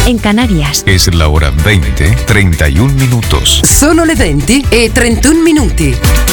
en Canarias. Es la hora 20:31. Sono le 20:31.